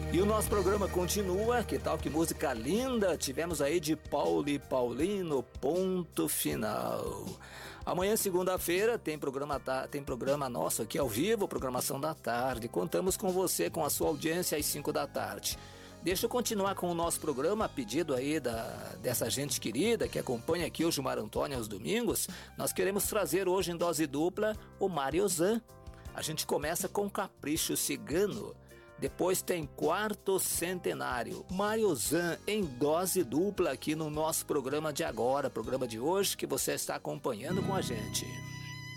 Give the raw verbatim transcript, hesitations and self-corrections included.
E o nosso programa continua, que tal que música linda, tivemos aí de Paulo e Paulino, ponto final. Amanhã, segunda-feira, tem programa, tem programa nosso aqui ao vivo, programação da tarde, contamos com você, com a sua audiência às cinco da tarde. Deixa eu continuar com o nosso programa, a pedido aí da, dessa gente querida que acompanha aqui o Gilmar Antônio aos domingos. Nós queremos trazer hoje em dose dupla o Mariozan. A gente começa com Capricho Cigano. Depois tem Quarto Centenário, Mariozan em dose dupla aqui no nosso programa de agora, programa de hoje que você está acompanhando com a gente.